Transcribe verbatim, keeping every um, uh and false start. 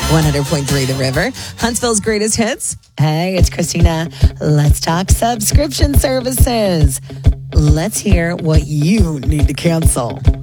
one hundred point three The River, Huntsville's greatest hits. Hey, it's Christina. Let's talk subscription services. Let's hear what you need to cancel.